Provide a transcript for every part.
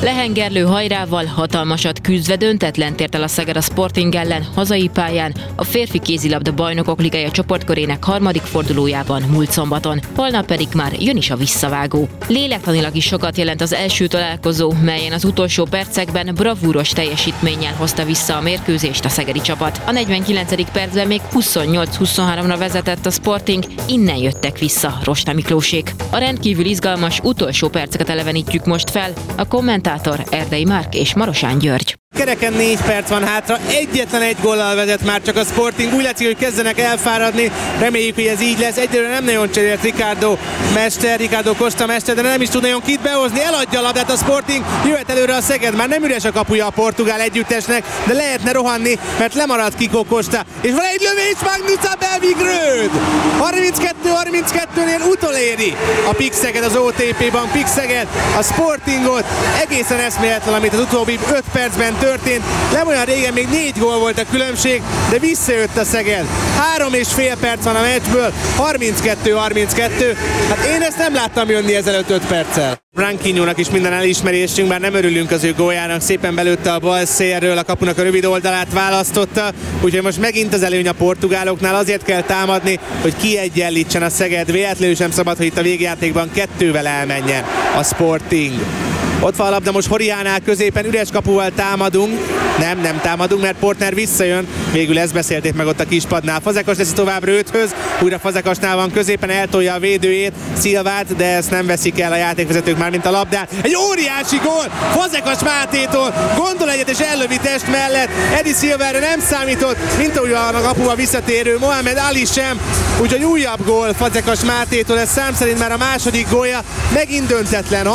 Lehengerlő hajrával hatalmasat küzdve döntetlen tért el a Szeged a Sporting ellen hazai pályán a férfi kézilabda bajnokok ligája csoportkörének harmadik fordulójában múlt szombaton. Holnap pedig már jön is a visszavágó. Lélektanilag is sokat jelent az első találkozó, melyen az utolsó percekben bravúros teljesítménnyel hozta vissza a mérkőzést a szegedi csapat. A 49. percben még 28-23-ra vezetett a Sporting, innen jöttek vissza Rosta Miklósék. A rendkívül izgalmas utolsó perceket elevenítjük most fel, a kommentátor Erdei Márk és Marosán György. Kereken 4 perc van hátra, egyetlen egy góllal vezet már csak a Sporting, úgy látszik, hogy kezdenek elfáradni, reméljük, hogy ez így lesz. Egyelőre nem nagyon cserélt Ricardo Costa Mester, de nem is tud nagyon kit behozni, eladja a labdát a Sporting, jöhet előre a Szeged, már nem üres a kapuja a portugál együttesnek, de lehetne rohanni, mert lemarad Kiko Costa, és van egy lövés, Magnus Abel-Vigrőd! 32-32-nél utoléri a PIK Szeged az OTP-ban, PIK Szeged a Sportingot, egészen eszméletlen, amit az utóbbi 5 percben történt. Nem olyan régen még 4 gól volt a különbség, de visszajött a Szeged. 3,5 perc van a meccsből, 32-32. Hát én ezt nem láttam jönni ezelőtt 5 perccel. Branquinho-nak is minden elismerésünk, bár nem örülünk az ő góljának, szépen belőtte a bal szélről, a kapunak a rövid oldalát választotta, úgyhogy most megint az előny a portugáloknál, azért kell támadni, hogy kiegyenlítsen a Szeged, véletlenül sem szabad, hogy itt a végjátékban 2-vel elmenjen a Sporting. Ott van a labda most Horiánál középen, üres kapuval támadunk. Nem támadunk, mert Portner visszajön. Végül ezt beszélték meg ott a kispadnál. Fazekas teszi tovább Röthöz, újra Fazekasnál van középen, eltolja a védőjét, Szilvát, de ezt nem veszik el a játékvezetők már, mint a labdát. Egy óriási gól Fazekas Mátétól, gondol egyet és ellövi test mellett. Edi Szilvára nem számított, mint ahogy a kapuba visszatérő Mohamed Ali sem. Úgyhogy újabb gól Fazekas Mátétól, ez szám szerint már a második gólja, megint döntetlen.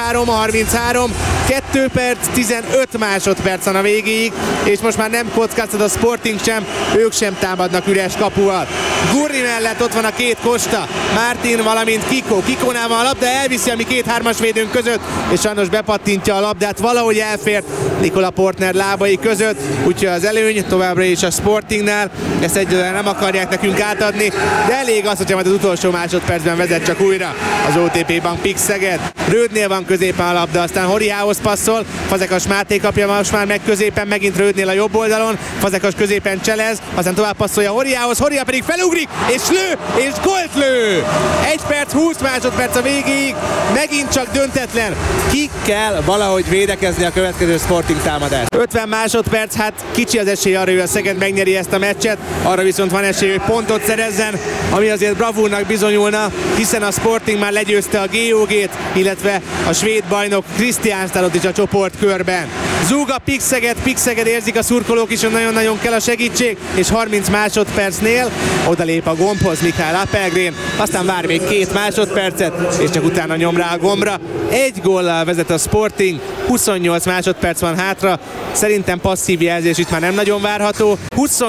33-33, 2 perc, 15 másodperc van a végéig, és most már nem kockáztat a Sporting sem, ők sem támadnak üres kapuval. Gurri mellett ott van a két Costa, Martin, valamint Kiko. Kikónál van a labda, elviszi a mi 2-3-as védőnk között, és sajnos bepattintja a labdát, valahogy elfért Nikola Portner lábai között, úgyhogy az előny továbbra is a Sportingnál, ezt egyelőre nem akarják nekünk átadni, de elég az, hogyha majd az utolsó másodpercben vezet csak újra az OTP Bank PIK Szeged. Rödnél van középen a labda, aztán Horiához passzol, Fazekas Máté kapja most már meg középen, megint Rödnél a jobb oldalon, Fazekas középen cselez, aztán tovább passzolja Horiához, Horia pedig felugrik, és lő, és gólt lő! 1 perc, 20 másodperc a végéig, megint csak döntetlen. Ki kell valahogy védekezni a következő Sporting támadás. 50 másodperc, hát kicsi az esély arra, hogy a Szeged megnyeri ezt a meccset, arra viszont van esély, hogy pontot szerezzen, ami azért bravúrnak bizonyulna, hiszen a Sporting már legyőzte a GOG-t, illetve a svéd bajnok Kristianstadt is a csoportkörben. Zúg a PIK Szeged érzik a szurkolók is, hogy nagyon-nagyon kell a segítség, és 30 másodpercnél odalép a gombhoz Mikael Appelgren, aztán vár még 2 másodpercet, és csak utána nyom rá a gombra. 1 góllal vezet a Sporting, 28 másodperc van hátra, szerintem passzív jelzés itt már nem nagyon várható.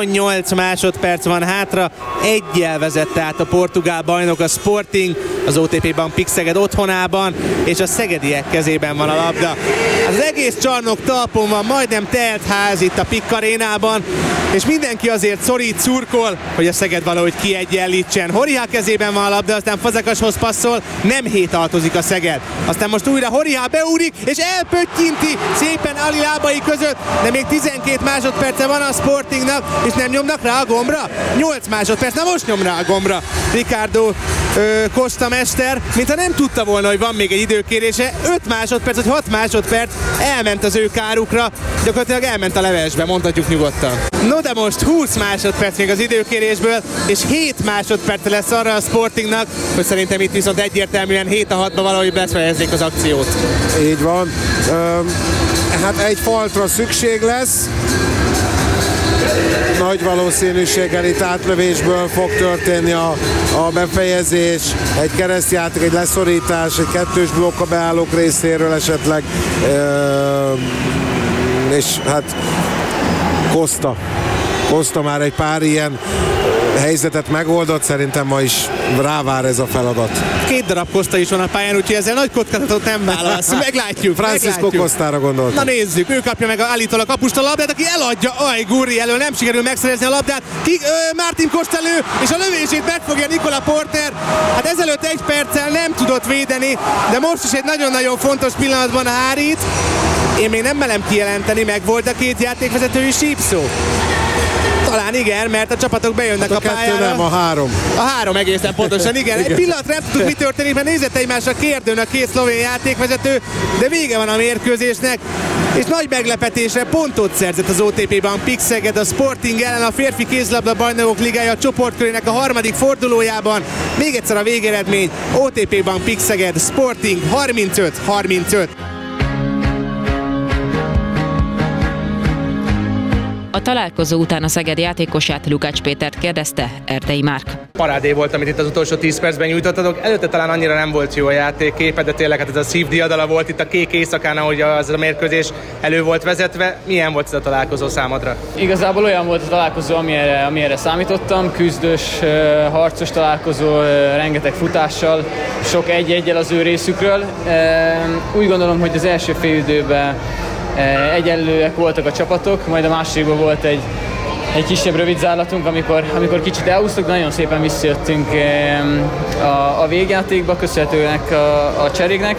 28 másodperc van hátra, 1-jel vezette át a portugál bajnok a Sporting, az OTP-ban PIK Szeged otthonában, és a szegediek kezében van a labda. Az egész csarnok talpon van, majdnem telt ház itt a PIK arénában, és mindenki azért szorít, szurkol, hogy a Szeged valahogy kiegyenlítsen. Horiá kezében van a labda, aztán Fazekashoz passzol, nem hétaltozik a Szeged. Aztán most újra Horiá beúrik, és elpöttyinti szépen Ali lábai között, de még 12 másodperce van a Sportingnak, és nem nyomnak rá a gombra? 8 másodperc, na most nyom rá a gombra Ricardo Costa Mester, mintha nem tudta volna, hogy van még egy időkérése. 5 másodperc, vagy 6 másodperc elment az ő kárukra, gyakorlatilag elment a levesbe, mondhatjuk nyugodtan. No de most 20 másodperc még az időkérésből, és 7 másodperc lesz arra a Sportingnak, hogy szerintem itt viszont egyértelműen 7-6-ba valahogy befejezzék az akciót. Így van. Hát egy faltra szükség lesz. Nagy valószínűséggel itt átlövésből fog történni a befejezés, egy keresztjáték, egy leszorítás, egy kettős blokk a beállók részéről esetleg, és hát Costa már egy pár ilyen helyzetet megoldott, szerintem ma is rávár ez a feladat. 2 darab Costa is van a pályán, úgyhogy ezzel nagy kockázatot nem válasz. Meglátjuk. Francisco Costára gondoltam. Na nézzük, ő kapja meg állítólag a kapust a labdát, aki eladja Gurri elől, nem sikerül megszerezni a labdát. Martin Costello, és a lövését megfogja Nicola Porter. Hát ezelőtt 1 perccel nem tudott védeni, de most is egy nagyon-nagyon fontos pillanatban hárít. Én még nem merem kijelenteni, meg volt a 2 játékvezetői sípszó. Talán igen, mert a csapatok bejönnek a pályára. Nem, a 3. A 3 egészen pontosan, igen. Egy pillanatra nem tudtuk, mi történik, mert nézett egymásra kérdőn a 2 szlovén játékvezető, de vége van a mérkőzésnek, és nagy meglepetésre pontot szerzett az OTP Bank Pix Szeged a Sporting ellen a férfi kézilabda bajnokok ligája csoportkörének a 3. fordulójában. Még egyszer a végeredmény: OTP Bank Pix Szeged, Sporting 35-35. A találkozó után a Szeged játékosát, Lukács Pétert kérdezte Erdei Márk. Parádé volt, amit itt az utolsó 10 percben nyújtottatok. Előtte talán annyira nem volt jó a játékképe, de tényleg hát ez a szívdiadala volt itt a kék éjszakán, ahogy az a mérkőzés elő volt vezetve. Milyen volt ez a találkozó számodra? Igazából olyan volt a találkozó, amire számítottam. Küzdős, harcos találkozó, rengeteg futással, sok egy-egyel az ő részükről. Úgy gondolom, hogy az első félidőben egyenlőek voltak a csapatok, majd a másikban volt egy kisebb rövid zárlatunk, amikor kicsit elhúztuk, de nagyon szépen visszajöttünk a végjátékba, köszönhetőnek a cseréknek,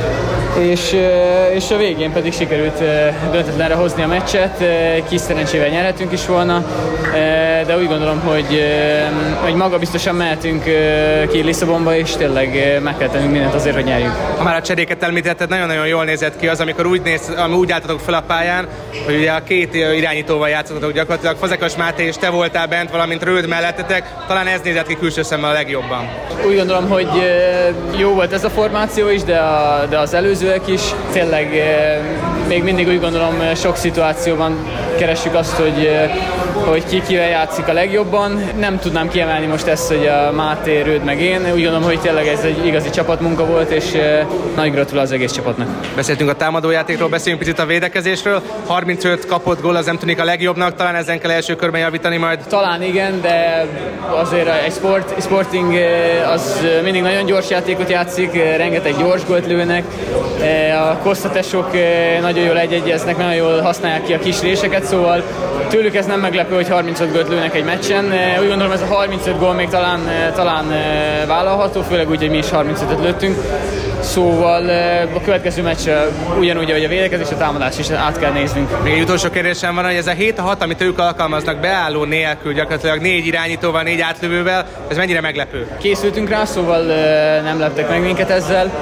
és a végén pedig sikerült döntetlenre hozni a meccset, kis szerencsével nyerhetünk is volna, de úgy gondolom, hogy magabiztosan mehetünk ki Lisszabonba, és tényleg meg kell tennünk mindent azért, hogy nyerjünk. Ha már a cseréket említetted, nagyon-nagyon jól nézett ki az, amikor úgy álltatok fel a pályán, hogy ugye a 2 irányítóval játszottatok gyakorlatilag, Fazekas Máté és te voltál bent, valamint Röld mellettetek, talán ez nézett ki külső szemmel a legjobban. Úgy gondolom, hogy jó volt ez a formáció is, de az előzőek is. Tényleg még mindig úgy gondolom, sok szituációban keressük azt, hogy ki kivel játszik a legjobban. Nem tudnám kiemelni most ezt, hogy a Máté, Röld meg én. Úgy gondolom, hogy tényleg ez egy igazi csapatmunka volt, és nagy gratulál az egész csapatnak. Beszéltünk a támadójátékról, beszéljünk picit a védekezésről. 35 kapott gól, az nem tűnik a legjobbnak, talán ezen kell első körben javítani majd. Talán igen, de azért egy Sporting az mindig nagyon gyors játékot játszik, rengeteg gyors gólt lőnek. A kosztatesok nagyon jól egyeznek, nagyon jól használják ki a kis réseket, szóval tőlük ez nem meglepő, hogy 35 gólt lőnek egy meccsen. Úgy gondolom, ez a 35 gól még talán vállalható, főleg úgy, hogy mi is 35-öt lőttünk. Szóval a következő meccsre ugyanúgy, ahogy a védekezés, a támadás is át kell néznünk. Még egy utolsó kérdésem van, hogy ez a 7-6, amit ők alkalmaznak beálló nélkül, gyakorlatilag 4 irányítóval, 4 átlövővel, ez mennyire meglepő? Készültünk rá, szóval nem leptek meg minket ezzel.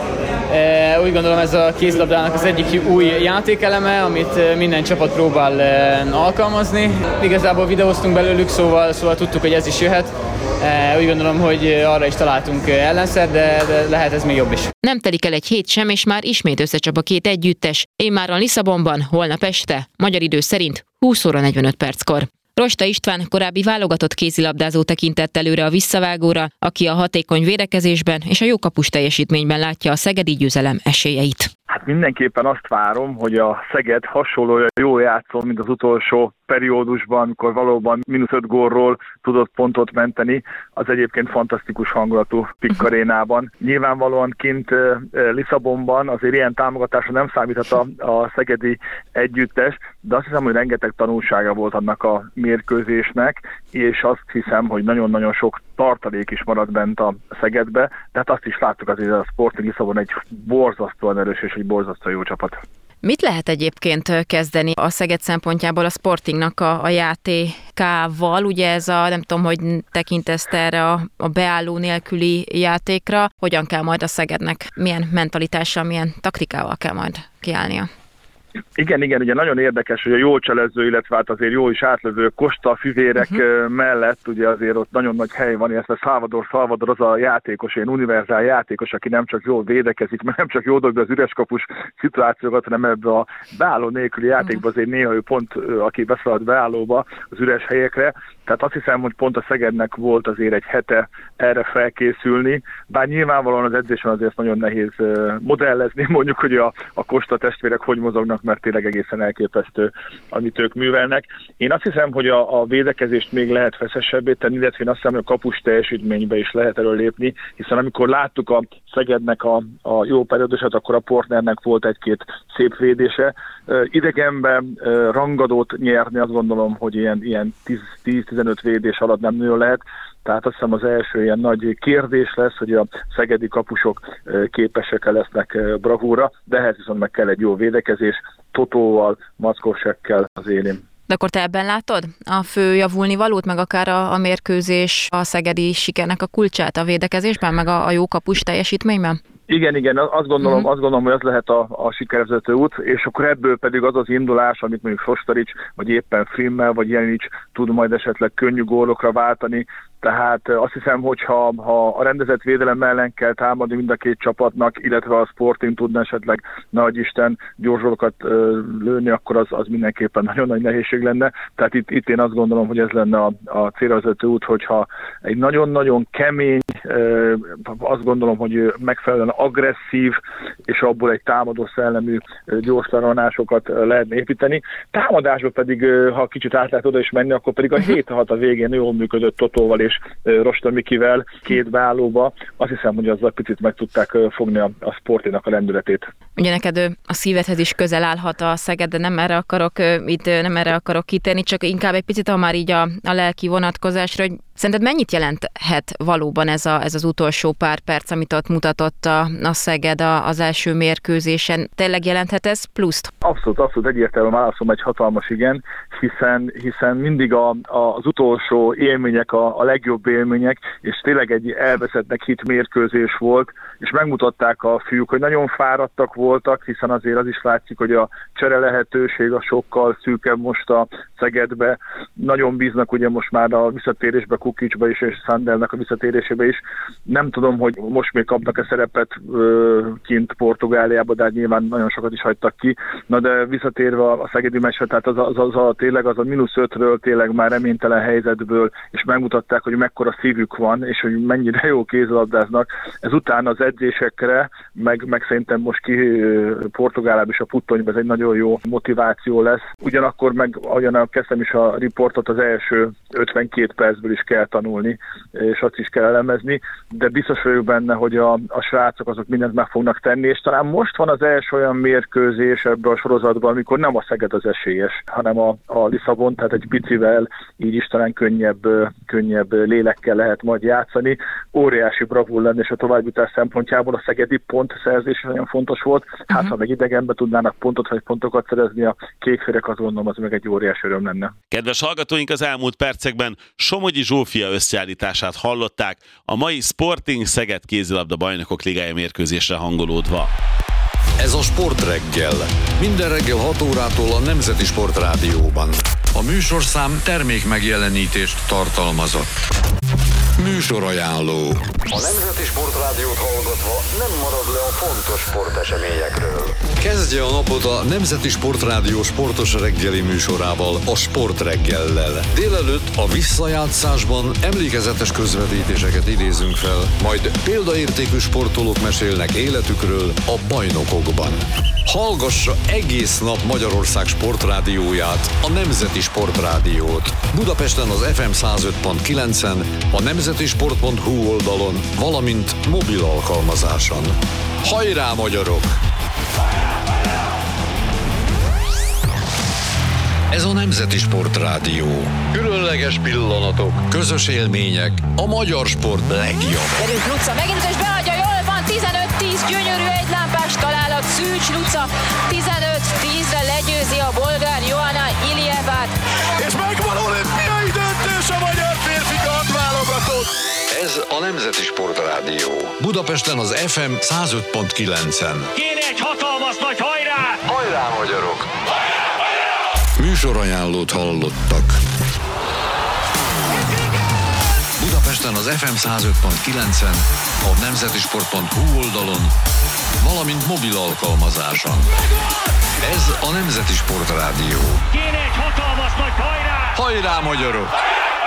Úgy gondolom, ez a kézlabdának az egyik új játékeleme, amit minden csapat próbál alkalmazni. Igazából videóztunk belőlük, szóval tudtuk, hogy ez is jöhet. Úgy gondolom, hogy arra is találtunk ellenszer, de lehet ez még jobb is. Nem telik el egy hét sem, és már ismét összecsap a 2 együttes. Immáron Lisszabonban, holnap este, magyar idő szerint 20 óra 45 perckor. Rosta István korábbi válogatott kézilabdázó tekintett előre a visszavágóra, aki a hatékony védekezésben és a jó kapus teljesítményben látja a szegedi győzelem esélyeit. Hát mindenképpen azt várom, hogy a Szeged hasonlóan jól játszol, mint az utolsó periódusban, amikor valóban -5 gólról tudott pontot menteni, az egyébként fantasztikus hangulatú Pik Arénában. Nyilvánvalóan kint Lisszabonban azért ilyen támogatásra nem számíthat a szegedi együttes, de azt hiszem, hogy rengeteg tanulsága volt annak a mérkőzésnek, és azt hiszem, hogy nagyon-nagyon sok tartalék is maradt bent a Szegedbe, de hát azt is láttuk azért, a Sporting Lisszabon egy borzasztóan erős és egy borzasztóan jó csapat. Mit lehet egyébként kezdeni a Szeged szempontjából a Sportingnak a játékával? Ugye ez nem tudom, hogy tekintesz erre a beálló nélküli játékra, hogyan kell majd a Szegednek, milyen mentalitással, milyen taktikával kell majd kiállnia? Igen, ugye nagyon érdekes, hogy a jó cselező, illetve hát azért jó is átlövő Costa fivérek mellett, ugye azért ott nagyon nagy hely van, illetve Salvador az a játékos, ilyen univerzál játékos, aki nem csak jól védekezik, mert nem csak jól dobja az üres kapus szituációkat, hanem ebbe a beálló nélküli játékba azért néha ő pont, aki beszaladt beállóba az üres helyekre, Tehát azt hiszem, hogy pont a Szegednek volt azért egy hete erre felkészülni, bár nyilvánvalóan az edzésen azért nagyon nehéz modellezni, mondjuk, hogy a Costa testvérek hogy mozognak, mert tényleg egészen elképesztő, amit ők művelnek. Én azt hiszem, hogy a védekezést még lehet feszesebbé tenni, illetve én azt hiszem, hogy a kapus teljesítménybe is lehet erről lépni, hiszen amikor láttuk a Szegednek a jó periódusát, akkor a Portnernek volt egy-két szép védése. Idegenben rangadót nyerni, azt gondolom, hogy ilyen 10-15 védés alatt nem nagyon lehet. Tehát azt hiszem az első ilyen nagy kérdés lesz, hogy a szegedi kapusok képesek lesznek bravúra, de ehhez viszont meg kell egy jó védekezés, Totóval, Mackovsekkel az élén. De akkor te ebben látod a fő javulni valót, meg akár a mérkőzés, a szegedi sikernek a kulcsát a védekezésben, meg a jó kapus teljesítményben? Igen, azt gondolom, hogy az lehet a sikervezető út, és akkor ebből pedig az az indulás, amit mondjuk Sostarics, vagy éppen Frimmel, vagy Jelenics tud majd esetleg könnyű gólokra váltani. Tehát azt hiszem, hogy ha a rendezett védelem ellen kell támadni mind a két csapatnak, illetve a Sporting tudna esetleg, nagyisten, gyorsokat lőni, akkor az mindenképpen nagyon nagy nehézség lenne. Tehát itt én azt gondolom, hogy ez lenne a célvezető út, hogyha egy nagyon-nagyon kemény, azt gondolom, hogy megfelelően agresszív, és abból egy támadó szellemű gyors lerohanásokat lehetne építeni. Támadásban pedig, ha kicsit át lehet oda is menni, akkor pedig a 7-6 a végén jól működött Totóval és Rosta Mikivel két beállóba. Azt hiszem, hogy azzal picit meg tudták fogni a Sportingnak a lendületét. Ugye neked a szívedhez is közel állhat a Szeged, de nem erre akarok kitérni, csak inkább egy picit, ha már így a lelki vonatkozásra, hogy szerinted mennyit jelenthet valóban ez az utolsó pár perc, amit ott mutatott a Szeged az első mérkőzésen? Tényleg jelenthet ez pluszt? Abszolút egyértelműen válaszolom, egy hatalmas igen, hiszen mindig az utolsó élmények a legjobb élmények, és tényleg egy elveszettnek hit mérkőzés volt, és megmutatták a fiúk, hogy nagyon fáradtak voltak, hiszen azért az is látszik, hogy a csere lehetőség a sokkal szűkebb most a Szegedbe. Nagyon bíznak ugye most már a visszatérésbe, Kukicsba is, és Sandelnek a visszatérésébe is. Nem tudom, hogy most még kapnak-e szerepet kint Portugáliába, de nyilván nagyon sokat is hagytak ki. Na de visszatérve a szegedi meccsre, tehát tényleg az a -5-ről tényleg már reménytelen helyzetből, és megmutatták, hogy mekkora szívük van, és hogy mennyire jó kézilabdáznak. Ezután az edzésekre, meg szerintem most ki Portugáliában is a Puttonyban ez egy nagyon jó motiváció lesz. Ugyanakkor meg, ahogyan kezdtem is a riportot, az első 52 percből is kell tanulni, és azt is kell elemezni, de biztos vagyok benne, hogy a srácok azok mindent meg fognak tenni, és talán most van az első olyan mérkőzés ebben a sorozatban, amikor nem a Szeged az esélyes, hanem a Lisszabon, tehát egy picivel így is talán könnyebb lélekkel lehet majd játszani. Óriási bravúr lenne, és a továbbjutás szempontjából a szegedi pontszerzés nagyon fontos volt. Hát ha meg idegenben tudnának pontokat szerezni a kékférek, azt gondolom, az meg egy óriási öröm lenne. Kedves hallgatóink, az elmúlt percekben Somogyi Zsófia összeállítását hallották, a mai Sporting Szeged kézilabda bajnokok ligája mérkőzésre hangolódva. Ez a Sportreggel. Minden reggel 6 órától a Nemzeti Sportrádióban. A műsorszám termék megjelenítést tartalmazott. Műsorajánló. A Nemzeti Sportrádiót hallgatva nem marad le a fontos sporteseményekről. Kezdje a napot a Nemzeti Sportrádió sportos reggeli műsorával, a Sportreggellel. Délelőtt a visszajátszásban emlékezetes közvetítéseket idézünk fel, majd példaértékű sportolók mesélnek életükről a bajnokokban. Hallgassa egész nap Magyarország sportrádióját, a Nemzeti Sportrádiót. Budapesten az FM 105.9-en, a nemzetisport.hu oldalon, valamint mobil alkalmazáson. Hajrá, magyarok! Ez a Nemzeti Sportrádió. Különleges pillanatok, közös élmények, a magyar sport legjobb. Gyerünk, Luca, megint és beadja, jól van, 15-10, gyönyörű egylámpás találat, Szűcs Luca, 15-10-re legyőzi a bolgár Johanna Ilievát. És megvan olimpiai döntős a magyar férfi kardválogatott. Ez a Nemzeti Sportrádió. Budapesten az FM 105.9-en. Kéne egy hatalmas nagy hajrá! Hajrá, magyarok! Műsorajánlót hallottak. Budapesten az FM 105.9-en, a nemzetisport.hu oldalon, valamint mobil alkalmazáson. Ez a Nemzeti Sportrádió. Kéne egy hatalmas nagy hajrá! Hajrá, magyarok!